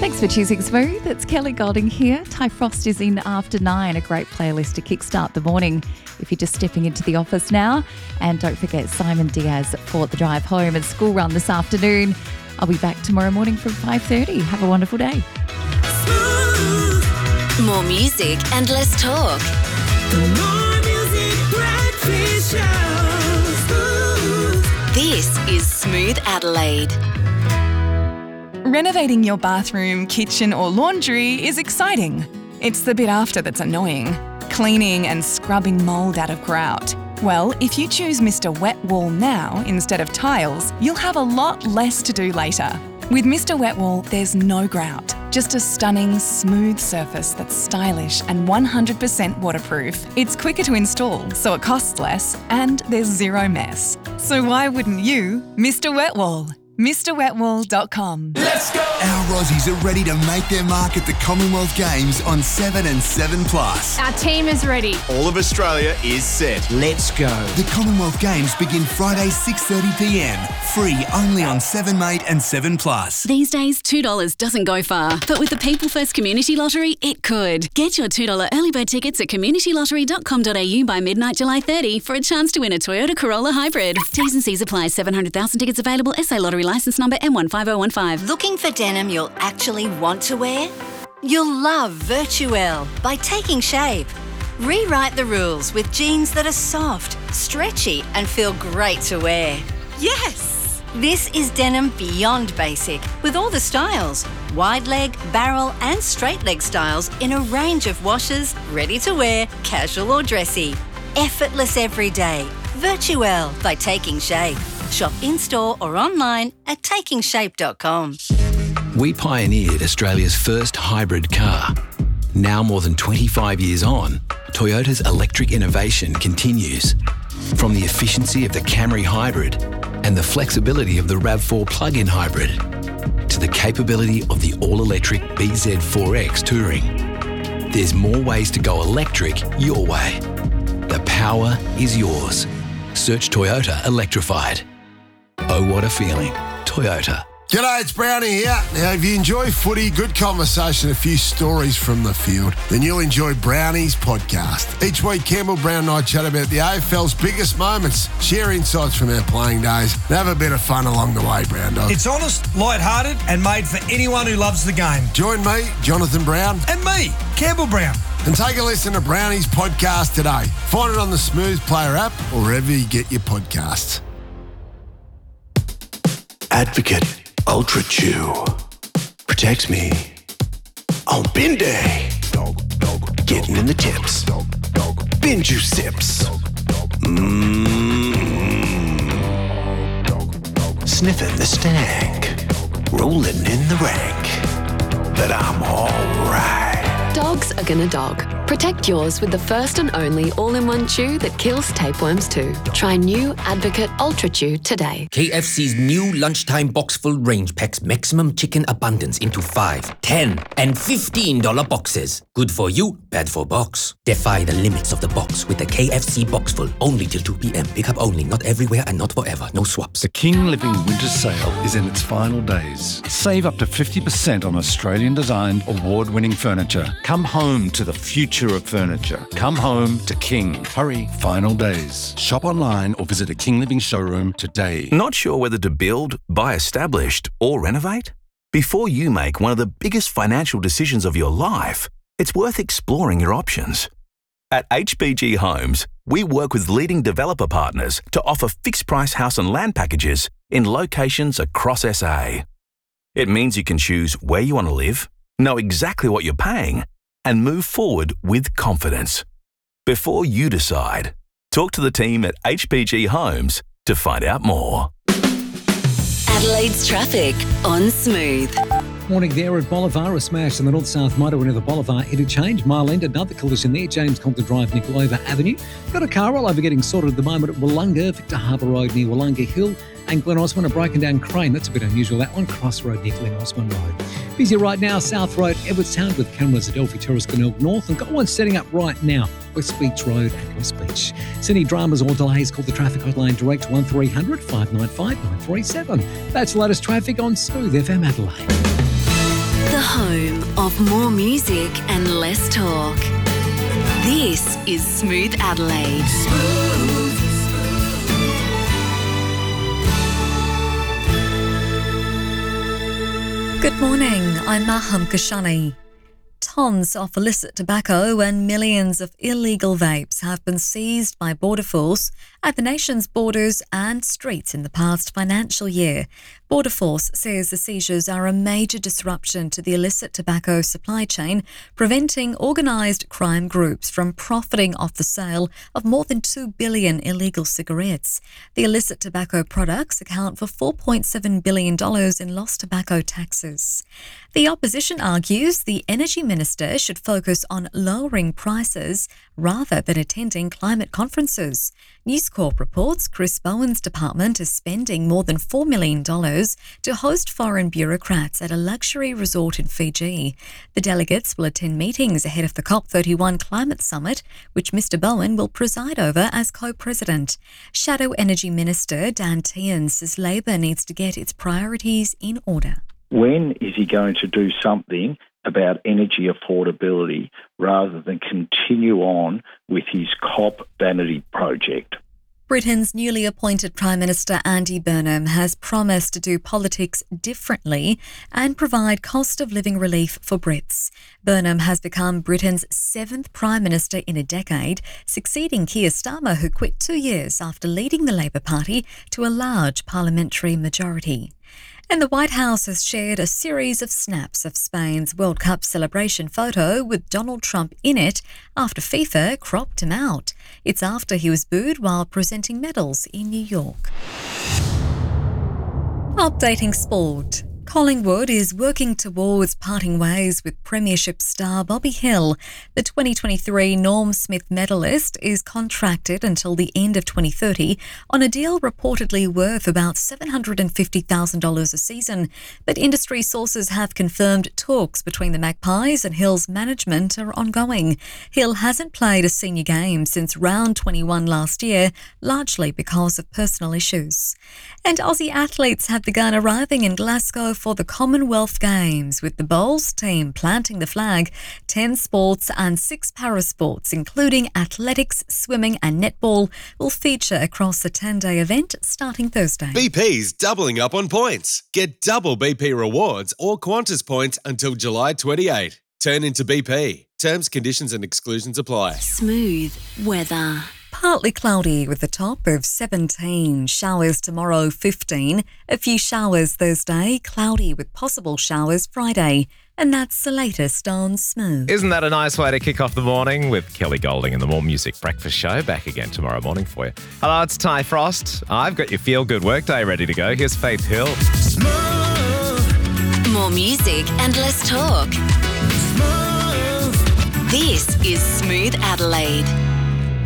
Thanks for choosing Smooth. It's Kelly Golding here. Ty Frost is in after 9, a great playlist to kickstart the morning if you're just stepping into the office now. And don't forget Simon Diaz for the drive home and school run this afternoon. I'll be back tomorrow morning from 5:30. Have a wonderful day. More music and less talk. The More Music Breakfast Show. This is Smooth Adelaide. Renovating your bathroom, kitchen or laundry is exciting. It's the bit after that's annoying. Cleaning and scrubbing mould out of grout. Well, if you choose Mr. Wet Wall now instead of tiles, you'll have a lot less to do later. With Mr. Wet Wall, there's no grout. Just a stunning, smooth surface that's stylish and 100% waterproof. It's quicker to install, so it costs less, and there's zero mess. So why wouldn't you, Mr. Wet Wall? MrWetWall.com. Let's go! Our Aussies are ready to make their mark at the Commonwealth Games on 7 and 7+. Our team is ready. All of Australia is set. Let's go. The Commonwealth Games begin Friday 6:30pm. Free only on 7 Mate and 7+. These days, $2 doesn't go far. But with the People First Community Lottery, it could. Get your $2 early bird tickets at communitylottery.com.au by midnight July 30 for a chance to win a Toyota Corolla Hybrid. T's and C's apply. 700,000 tickets available. SA Lottery licence number M15015. Looking for denim you'll actually want to wear? You'll love Virtuelle by Taking Shape. Rewrite the rules with jeans that are soft, stretchy and feel great to wear. Yes! This is denim beyond basic with all the styles. Wide leg, barrel and straight leg styles in a range of washes, ready to wear, casual or dressy. Effortless every day. Virtuelle by Taking Shape. Shop in-store or online at takingshape.com. We pioneered Australia's first hybrid car. Now more than 25 years on, Toyota's electric innovation continues. From the efficiency of the Camry Hybrid and the flexibility of the RAV4 plug-in hybrid to the capability of the all-electric BZ4X Touring. There's more ways to go electric your way. The power is yours. Search Toyota Electrified. Oh, what a feeling. Toyota. G'day, it's Brownie here. Now, if you enjoy footy, good conversation, a few stories from the field, then you'll enjoy Brownie's podcast. Each week, Campbell Brown and I chat about the AFL's biggest moments, share insights from our playing days, and have a bit of fun along the way, Brown Dog. It's honest, light-hearted, and made for anyone who loves the game. Join me, Jonathan Brown. And me, Campbell Brown. And take a listen to Brownie's podcast today. Find it on the Smooth Player app or wherever you get your podcasts. Advocate Ultra Chew protects me on bin day. Getting in the tips. Bin juice sips. Sniffing the stank. Rolling in the rank. But I'm alright. Dogs are gonna dog. Protect yours with the first and only all-in-one chew that kills tapeworms too. Try new Advocate Ultra Chew today. KFC's new lunchtime box full range packs maximum chicken abundance into 5, 10 and $15 boxes. Good for you, bad for box. Defy the limits of the box with the KFC box full only till 2 p.m. Pick up only, not everywhere and not forever. No swaps. The King Living Winter Sale is in its final days. Save up to 50% on Australian-designed, award-winning furniture. Come home to the future of furniture. Come home to King. Hurry, final days. Shop online or visit a King Living showroom today. Not sure whether to build, buy established, or renovate? Before you make one of the biggest financial decisions of your life, it's worth exploring your options. At HBG Homes, we work with leading developer partners to offer fixed-price house and land packages in locations across SA. It means you can choose where you want to live, know exactly what you're paying, and move forward with confidence. Before you decide, talk to the team at HBG Homes to find out more. Adelaide's traffic on Smooth. Morning there at Bolivar, a smash in the north-south motorway of the Bolivar interchange. Mile end, another collision there, James Compton Drive, Nicolova Avenue. Got a car rollover getting sorted at the moment at Wollonga, Victor Harbour Road near Wollonga Hill, and Glen Osmond, a broken down crane. That's a bit unusual, that one. Cross Road near Glen Osmond Road. Busy right now, South Road, Edwardstown with cameras at Adelphi Terrace, Glenelg North, and got one setting up right now, West Beach Road and West Beach. Sydney dramas or delays, call the traffic hotline direct 1300 595 937. That's the latest traffic on Smooth FM Adelaide. The home of more music and less talk. This is Smooth Adelaide. Good morning, I'm Maham Kashani. Tons of illicit tobacco and millions of illegal vapes have been seized by Border Force at the nation's borders and streets in the past financial year. Border Force says the seizures are a major disruption to the illicit tobacco supply chain, preventing organised crime groups from profiting off the sale of more than 2 billion illegal cigarettes. The illicit tobacco products account for $4.7 billion in lost tobacco taxes. The opposition argues the Energy Minister should focus on lowering prices rather than attending climate conferences. News Corp reports Chris Bowen's department is spending more than $4 million to host foreign bureaucrats at a luxury resort in Fiji. The delegates will attend meetings ahead of the COP31 climate summit, which Mr Bowen will preside over as co-president. Shadow Energy Minister Dan Tehan says Labor needs to get its priorities in order. When is he going to do something about energy affordability rather than continue on with his COP vanity project? Britain's newly appointed Prime Minister Andy Burnham has promised to do politics differently and provide cost of living relief for Brits. Burnham has become Britain's 7th Prime Minister in a decade, succeeding Keir Starmer, who quit 2 years after leading the Labour Party to a large parliamentary majority. And the White House has shared a series of snaps of Spain's World Cup celebration photo with Donald Trump in it after FIFA cropped him out. It's after he was booed while presenting medals in New York. Updating sport. Collingwood is working towards parting ways with Premiership star Bobby Hill. The 2023 Norm Smith medalist is contracted until the end of 2030 on a deal reportedly worth about $750,000 a season. But industry sources have confirmed talks between the Magpies and Hill's management are ongoing. Hill hasn't played a senior game since round 21 last year, largely because of personal issues. And Aussie athletes have begun arriving in Glasgow for the Commonwealth Games, with the bowls team planting the flag. 10 sports and 6 parasports, including athletics, swimming and netball, will feature across the 10-day event starting Thursday. BP's doubling up on points. Get double BP rewards or Qantas points until July 28. Turn into BP. Terms, conditions and exclusions apply. Smooth weather. Partly cloudy with a top of 17. Showers tomorrow, 15. A few showers Thursday. Cloudy with possible showers Friday. And that's the latest on Smooth. Isn't that a nice way to kick off the morning with Kelly Golding and the More Music Breakfast Show? Back again tomorrow morning for you. Hello, it's Ty Frost. I've got your feel-good workday ready to go. Here's Faith Hill. More music and less talk. This is Smooth Adelaide.